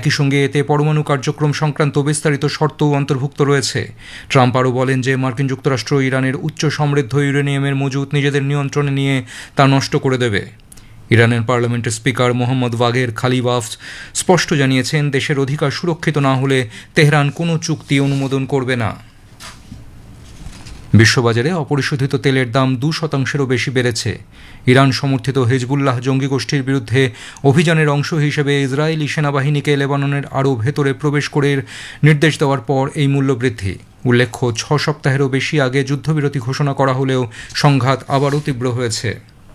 একই সঙ্গে এতে পরমাণু কার্যক্রম সংক্রান্ত বিস্তারিত শর্তও অন্তর্ভুক্ত রয়েছে। ট্রাম্প আরও বলেন যে মার্কিন যুক্তরাষ্ট্র ইরানের উচ্চ সমৃদ্ধ ইউরেনিয়ামের মজুত নিজেদের নিয়ন্ত্রণে নিয়ে তা নষ্ট করে দেবে। ইরানের পার্লামেন্টের স্পিকার মোহাম্মদ বাগের খালিবাফ স্পষ্ট জানিয়েছেন, দেশের অধিকার সুরক্ষিত না হলে তেহরান কোনো চুক্তি অনুমোদন করবে না। বিশ্ববাজারে অপরিশোধিত তেলের দাম 2% বেশি বেড়েছে। ইরান সমর্থিত হিজবুল্লাহ জঙ্গি গোষ্ঠীর বিরুদ্ধে অভিযানের অংশ হিসেবে ইসরায়েলি সেনাবাহিনীকে লেবাননের আরও ভেতরে প্রবেশ করে নির্দেশ দেওয়ার পর এই মূল্যবৃদ্ধি। উল্লেখ্য, 6 সপ্তাহেরও বেশি আগে যুদ্ধবিরতি ঘোষণা করা হলেও সংঘাত আবারও তীব্র হয়েছে।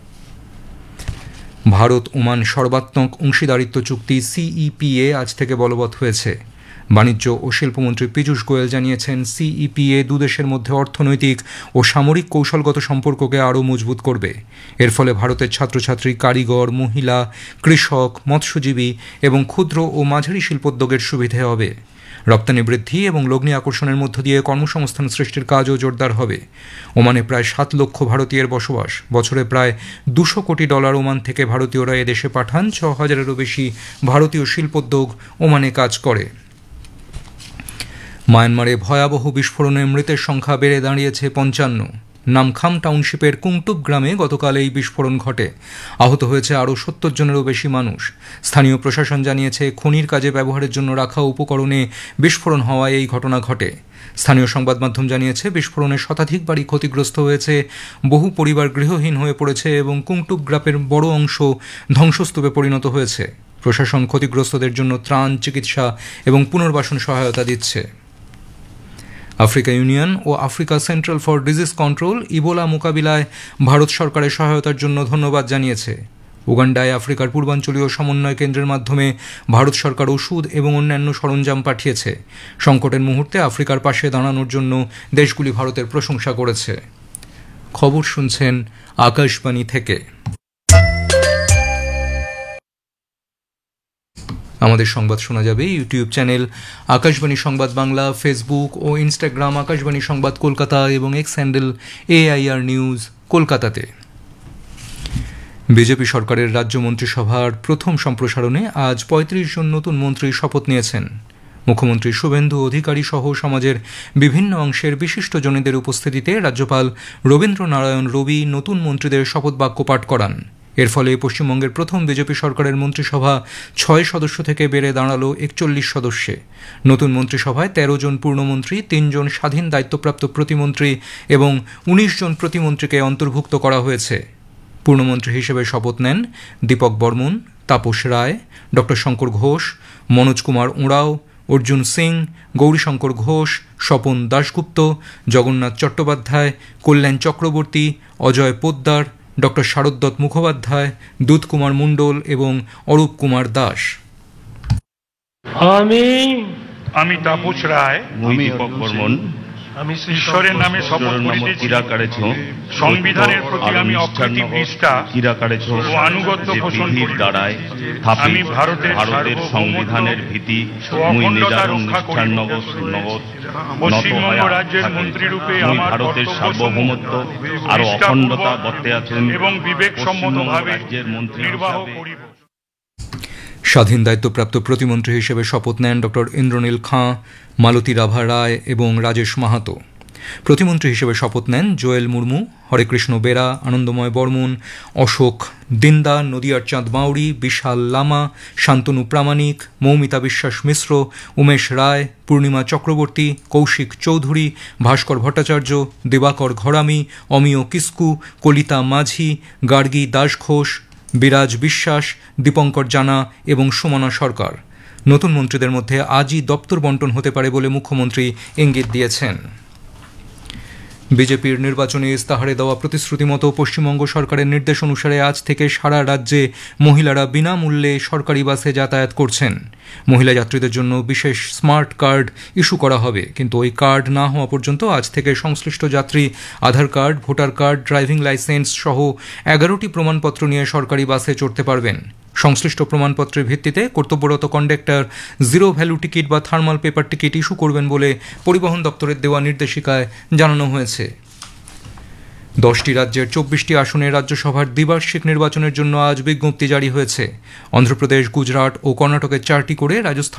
ভারত ওমান সর্বাত্মক অংশীদারিত্ব চুক্তি সিইপিএ আজ থেকে বলবৎ হয়েছে। বাণিজ্য ও শিল্পমন্ত্রী পীযূষ গোয়েল জানিয়েছেন, সিইপিএ দুদেশের মধ্যে অর্থনৈতিক ও সামরিক কৌশলগত সম্পর্ককে আরও মজবুত করবে। এর ফলে ভারতের ছাত্রছাত্রী, কারিগর, মহিলা, কৃষক, মৎস্যজীবী এবং ক্ষুদ্র ও মাঝারি শিল্পোদ্যোগের সুবিধে হবে। রপ্তানি বৃদ্ধি এবং লগ্নি আকর্ষণের মধ্য দিয়ে কর্মসংস্থান সৃষ্টির কাজও জোরদার হবে। ওমানে প্রায় 7 লক্ষ ভারতীয়ের বসবাস। বছরে প্রায় $200 কোটি ওমান থেকে ভারতীয়রা এদেশে পাঠান। 6,000-এরও বেশি ভারতীয় শিল্পোদ্যোগ ওমানে কাজ করে। মায়ানমারে ভয়াবহ বিস্ফোরণে মৃতের সংখ্যা বেড়ে দাঁড়িয়েছে 55। নামখাম টাউনশিপের কুংটুপ গ্রামে গতকাল এই বিস্ফোরণ ঘটে। আহত হয়েছে আরও 70 জনেরও বেশি মানুষ। স্থানীয় প্রশাসন জানিয়েছে, খনির কাজে ব্যবহারের জন্য রাখা উপকরণে বিস্ফোরণ হওয়ায় এই ঘটনা ঘটে। স্থানীয় সংবাদ মাধ্যম জানিয়েছে, বিস্ফোরণে শতাধিক বাড়ি ক্ষতিগ্রস্ত হয়েছে, বহু পরিবার গৃহহীন হয়ে পড়েছে এবং কুংটুপ গ্রামের বড় অংশ ধ্বংসস্তূপে পরিণত হয়েছে। প্রশাসন ক্ষতিগ্রস্তদের জন্য ত্রাণ, চিকিৎসা এবং পুনর্বাসন সহায়তা দিচ্ছে। Africa union O Africa central for disease control Ebola মোকাবিলায় ভারত সরকারের সহায়তার জন্য ধন্যবাদ জানিয়েছে। উগান্ডায় আফ্রিকার পূর্বাঞ্চলীয় সমন্বয় কেন্দ্রের মাধ্যমে ভারত সরকার ওষুধ এবং অন্যান্য সরঞ্জাম পাঠিয়েছে। সংকটের মুহূর্তে আফ্রিকার পাশে দাঁড়ানোর জন্য দেশগুলি ভারতের প্রশংসা করেছে। খবর শুনছেন আকাশবাণী থেকে। আমাদের সংবাদ শোনা যাবে ইউটিউব চ্যানেল আকাশবাণী সংবাদ বাংলা, ফেসবুক ও ইনস্টাগ্রাম আকাশবাণী সংবাদ কলকাতা এবং এক্স হ্যান্ডেল AIR নিউজ কলকাতাতে। বিজেপি সরকারের রাজ্য মন্ত্রিসভার প্রথম সম্প্রসারণে আজ 35 জন নতুন মন্ত্রী শপথ নিয়েছেন। মুখ্যমন্ত্রী শুভেন্দু অধিকারী সহ সমাজের বিভিন্ন অংশের বিশিষ্টজনেদের উপস্থিতিতে রাজ্যপাল রবীন্দ্রনারায়ণ রবি নতুন মন্ত্রীদের শপথ বাক্য পাঠ করান। এর ফলে পশ্চিমবঙ্গের প্রথম বিজেপি সরকারের মন্ত্রিসভা 6 সদস্য থেকে বেড়ে দাঁড়ালো 41 সদস্যে। নতুন মন্ত্রিসভায় 13 জন পূর্ণমন্ত্রী, 3 জন স্বাধীন দায়িত্বপ্রাপ্ত প্রতিমন্ত্রী এবং 19 জন প্রতিমন্ত্রীকে অন্তর্ভুক্ত করা হয়েছে। পূর্ণমন্ত্রী হিসেবে শপথ নেন দীপক বর্মন, তাপস রায়, ডক্টর শঙ্কর ঘোষ, মনোজ কুমার ওঁরাও, অর্জুন সিং, গৌরীশঙ্কর ঘোষ, স্বপন দাশগুপ্ত, জগন্নাথ চট্টোপাধ্যায়, কল্যাণ চক্রবর্তী, অজয় পোদ্দার, ডক্টর শারদ্বত মুখোপাধ্যায়, দুধ কুমার মণ্ডল এবং অরূপ কুমার দাস। আমি তাপস রায়, আমি দীপক বর্মন, আমি ঈশ্বরের নামে শপথ করিতেছি, সংবিধানের প্রতি আমি অকৃতি নিষ্ঠা ও আনুগত্য পোষণ করি। আমি ভারতের সংবিধানের ভীতি ও অখণ্ডতা রক্ষা করিব। পশ্চিমবঙ্গ রাজ্যের মন্ত্রীরূপে আমার ভারতের সার্বভৌমত্ব আর অখণ্ডতা বজায় আছেন এবং বিবেকসম্মতভাবে নির্বাহ করিব। স্বাধীন দায়িত্বপ্রাপ্ত প্রতিমন্ত্রী হিসেবে শপথ নেন ডক্টর ইন্দ্রনীল খাঁ, মালতী রাভা রায় এবং রাজেশ মাহাতো। প্রতিমন্ত্রী হিসেবে শপথ নেন জোয়েল মুর্মু, হরেকৃষ্ণ বেরা, আনন্দময় বর্মন, অশোক দিন্দা, নদিয়ার চাঁদ বাউরি, বিশাল লামা, শান্তনু প্রামাণিক, মৌমিতা বিশ্বাস মিশ্র, উমেশ রায়, পূর্ণিমা চক্রবর্তী, কৌশিক চৌধুরী, ভাস্কর ভট্টাচার্য, দিবাকর ঘরামি, অমিয় কিস্কু, কলিতা মাঝি, গার্গী দাস ঘোষ, বিরাজ বিশ্বাস, দীপঙ্কর জানা এবং সুমনা সরকার। নতুন মন্ত্রীদের মধ্যে আজই দপ্তর বন্টন হতে পারে বলে মুখ্যমন্ত্রী ইঙ্গিত দিয়েছেন। বিজেপির নির্বাচনী ইস্তাহারে দেওয়া প্রতিশ্রুতি মতো পশ্চিমবঙ্গ সরকারের নির্দেশ অনুসারে আজ থেকে সারা রাজ্যে মহিলারা বিনামূল্যে সরকারি বাসে যাতায়াত করছেন। মহিলা যাত্রীদের জন্য বিশেষ স্মার্ট কার্ড ইস্যু করা হবে, কিন্তু ওই কার্ড না হওয়া পর্যন্ত আজ থেকে সংশ্লিষ্ট যাত্রী আধার card, voter card, driving licence সহ 11টি প্রমাণপত্র নিয়ে সরকারি বাসে চড়তে পারবেন। সংশ্লিষ্ট প্রমাণপত্রের ভিত্তিতে কর্তব্যরত কন্ডাক্টর জিরো ভ্যালু টিকিট বা থার্মাল পেপার টিকিট ইস্যু করবেন বলে পরিবহন দপ্তরের দেওয়া নির্দেশিকায় জানানো হয়েছে। 10টি রাজ্যের 24টি আসনে রাজ্যসভার দ্বিবার্ষিক নির্বাচনের জন্য আজ বিজ্ঞপ্তি জারি হয়েছে। অন্ধ্রপ্রদেশ, গুজরাট ও কর্ণাটকের 4টি করে, রাজস্থান